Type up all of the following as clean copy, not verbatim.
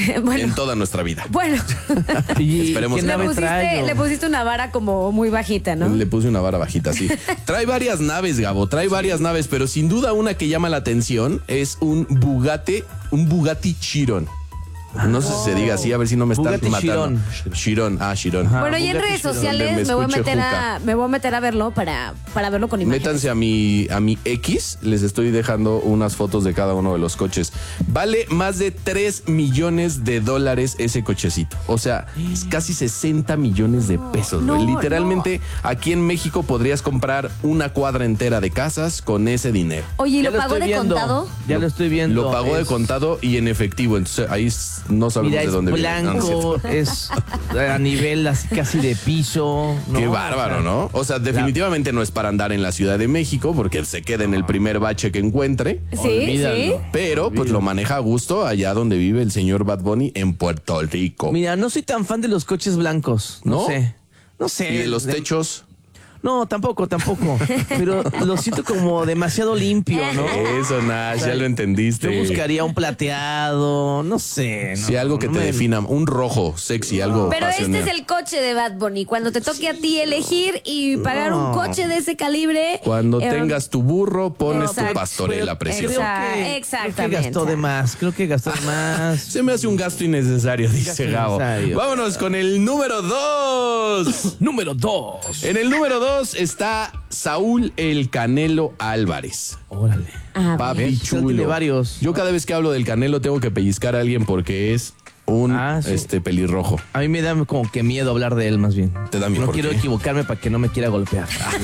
Bueno. en toda nuestra vida. Bueno, Y Esperemos ¿qué que nave trae? le pusiste una vara como muy bajita, ¿no? Le puse una vara bajita, sí. Trae varias naves, Gabo, trae varias naves, pero sin duda una que llama la atención es un Bugatti Chiron. No sé si se diga así, a ver si no me están Bugatti matando. Chiron. Chiron. Ajá. Bueno, y en Bugatti redes Chiron, sociales donde me voy a escuche meter a verlo para verlo con imágenes. Métanse a mi X, les estoy dejando unas fotos de cada uno de los coches. Vale más de 3 millones de dólares ese cochecito. O sea, es casi 60 millones de pesos. No, güey. Literalmente, aquí en México podrías comprar una cuadra entera de casas con ese dinero. Oye, ¿y Ya lo pagó estoy de viendo. contado? Ya lo estoy viendo. Lo pagó de Es- contado y en efectivo. Entonces ahí no sabemos Mira, de es dónde viene. No, no es cierto. blanco, es a nivel así casi de piso. ¿no? Qué O bárbaro, sea, ¿no? O sea, definitivamente no es para andar en la Ciudad de México porque se queda en el primer bache que encuentre. Sí, Olvídalo. sí. Pero pues lo maneja a gusto allá donde vive el señor Bad Bunny en Puerto Rico. Mira, no soy tan fan de los coches blancos. No ¿No? sé. No sé. Y de los techos. No, tampoco. Pero lo siento como demasiado limpio, ¿no? Eso, Nash, ya lo entendiste. Yo buscaría un plateado, no sé. Sí, algo que no te me- defina, un rojo sexy, algo Pero pasional. este es el coche de Bad Bunny. Cuando te toque a ti elegir y pagar un No. coche de ese calibre. Cuando tengas tu burro, pones tu exacto. pastorela preciosa. Exactamente. Creo que gastó de más. Se me hace un gasto innecesario, dice Gasto Gabo. innecesario. Vámonos con el número 2. Número 2. En el número 2 está Saúl El Canelo Álvarez. Órale. Ah, Papi ¿ves? chulo. Tiene varios. Yo cada vez que hablo del Canelo tengo que pellizcar a alguien porque es un Sí. pelirrojo. A mí me da como que miedo hablar de él más bien. Te da miedo, No ¿por quiero qué? equivocarme para que no me quiera golpear.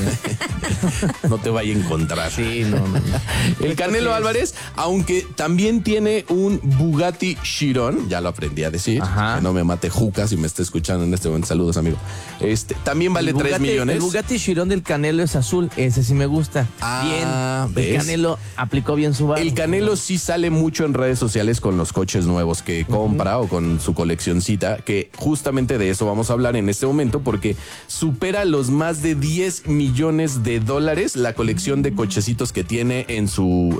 No te vaya a encontrar. Sí, no. El Canelo Álvarez, aunque también tiene un Bugatti Chiron, ya lo aprendí a decir, Ajá. que no me mate Juca si me está escuchando en este momento. Saludos, amigo. También vale 3 millones. El Bugatti Chiron del Canelo es azul. Ese sí me gusta. Ah, bien. El ¿ves? Canelo aplicó bien su barro. El Canelo sí sale mucho en redes sociales con los coches nuevos que compra o con su coleccioncita, que justamente de eso vamos a hablar en este momento porque supera los más de 10 millones de dólares la colección de cochecitos que tiene en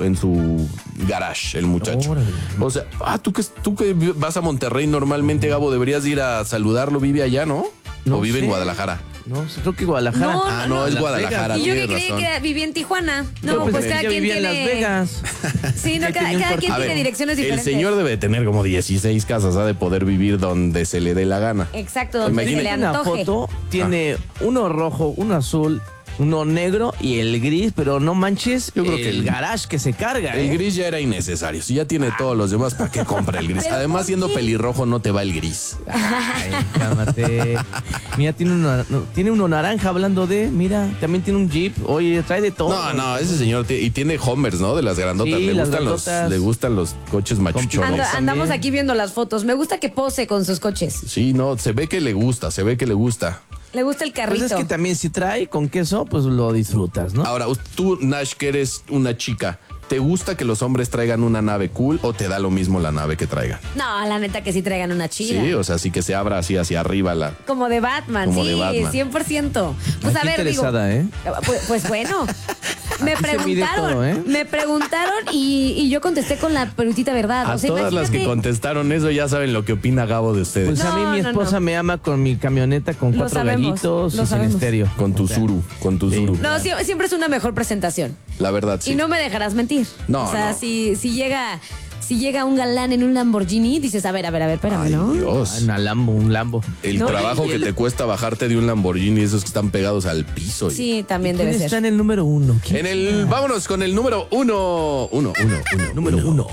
su garage, el muchacho. Órale. O sea, tú que vas a Monterrey normalmente, Gabo, deberías ir a saludarlo, vive allá, ¿no? No o vive en sé. Guadalajara. No, creo que Guadalajara. No, Ah, no, es Las Guadalajara. Vegas. Y yo que tienes creí razón. que vivía en Tijuana. Yo No, pues pensé cada que quien vivía tiene. en Las Vegas. Sí, no, Que cada tenía un quien A tiene ver, direcciones el diferentes. señor debe de tener como 16 casas, ha de poder vivir donde se le dé la gana. Exacto, donde se Imagínate le Una antoje. foto tiene uno rojo, uno azul, uno negro y el gris, pero no manches Yo creo el que el- garage que se carga. El gris ya era innecesario. Si ya tiene todos los demás, ¿para qué compra el gris? ¿Pero Además, por siendo qué? pelirrojo, no te va el gris. Ay, cálmate. Mira, tiene uno naranja hablando de, mira, también tiene un Jeep. Oye, trae de todo. No, ese señor y tiene Homers, ¿no? De las grandotas. Sí, las le grandotas. gustan los coches machuchones. Anda- Andamos también. aquí viendo las fotos. Me gusta que pose con sus coches. Sí, no, se ve que le gusta. Le gusta el Pues carrito. es que también si trae con queso, pues lo disfrutas, ¿no? Ahora, tú, Nash, que eres una chica, ¿te gusta que los hombres traigan una nave cool o te da lo mismo la nave que traigan? No, la neta que sí traigan una chida. Sí, o sea, sí que se abra así hacia arriba la... Como de Batman, Como sí, de Batman. 100%. Ay, Pues a qué ver, digo. interesada, ¿eh? Pues bueno. Me Aquí se mide preguntaron, todo, ¿eh? me preguntaron y yo contesté con la perutita verdad. A O sea, todas las que imagínate- contestaron eso ya saben lo que opina Gabo de ustedes. Pues a mí No, mi no, esposa no. me ama con mi camioneta con Lo 4 sabemos, gallitos lo y sin sabemos. estéreo. Con tu Zuru, No, siempre es una mejor presentación. La verdad, sí. Y no me dejarás mentir. No, O sea, no. si llega un galán en un Lamborghini, dices, a ver, espérame, Ay, ¿no? Dios. Un Lambo. El No, trabajo y que el- te cuesta bajarte de un Lamborghini, esos que están pegados al piso. Sí, también ¿Quién debe está ser. en el número 1? Vámonos con el número uno. Número uno.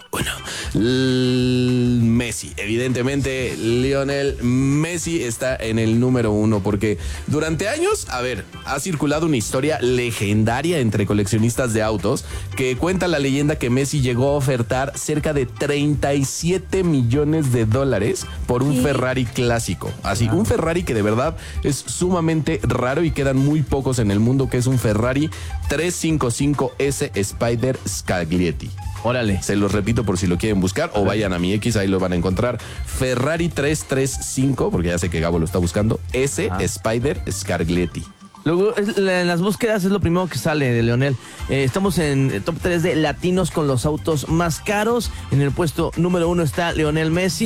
Messi. Evidentemente, Lionel Messi está en el número 1 porque durante años, ha circulado una historia legendaria entre coleccionistas de autos que cuenta la leyenda que Messi llegó a ofertar cerca de 37 millones de dólares por un ¿Qué? Ferrari clásico. Así, un Ferrari que de verdad es sumamente raro y quedan muy pocos en el mundo, que es un Ferrari 355S Spider Scaglietti. Órale. Se los repito por si lo quieren buscar o vayan a mi X, ahí lo van a encontrar. Ferrari 335, porque ya sé que Gabo lo está buscando, S Spider Scaglietti. Luego, en las búsquedas es lo primero que sale de Leonel. Estamos en el top 3 de latinos con los autos más caros. En el puesto número 1 está Leonel Messi.